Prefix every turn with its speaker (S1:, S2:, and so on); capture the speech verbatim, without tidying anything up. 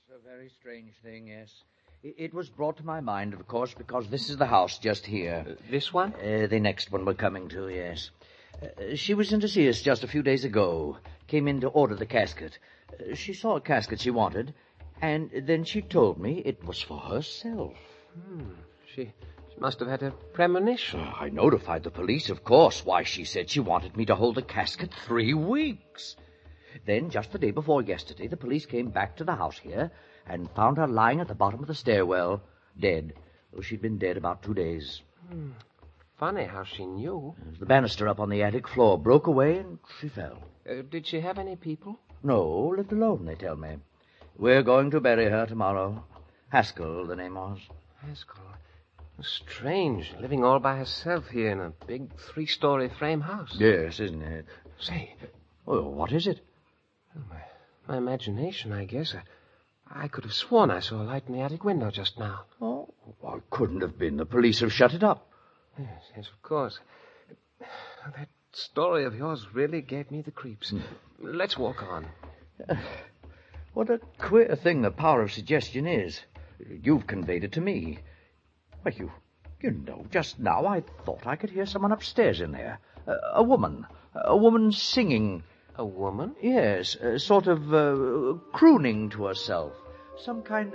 S1: A very strange thing, yes. It, it was brought to my mind, of course, because this is the house just here.
S2: Uh, this one?
S1: Uh, the next one we're coming to, yes. Uh, she was in to see us just a few days ago. Came in to order the casket. Uh, she saw a casket she wanted, and then she told me it was for herself.
S2: Hmm. She, she must have had a premonition.
S1: Uh, I notified the police, of course. Why, she said she wanted me to hold the casket three weeks. Then, just the day before yesterday, the police came back to the house here and found her lying at the bottom of the stairwell, dead. Oh, she'd been dead about two days.
S2: Hmm. Funny how she knew.
S1: The banister up on the attic floor broke away and she fell.
S2: Uh, did she have any people?
S1: No, lived alone, they tell me. We're going to bury her tomorrow. Haskell, the name was.
S2: Haskell. Strange, living all by herself here in a big three-story frame house.
S1: Yes, isn't it?
S2: Say.
S1: Oh, what is it?
S2: Well, my, my imagination, I guess. I, I could have sworn I saw a light in the attic window just now.
S1: Oh, well, it couldn't have been. The police have shut it up.
S2: Yes, yes, of course. That story of yours really gave me the creeps. Mm. Let's walk on.
S1: Uh, what a queer thing the power of suggestion is. You've conveyed it to me. Well, you, you know, just now I thought I could hear someone upstairs in there. Uh, a woman. A woman singing.
S2: A woman?
S1: Yes, uh, sort of uh, crooning to herself. Some kind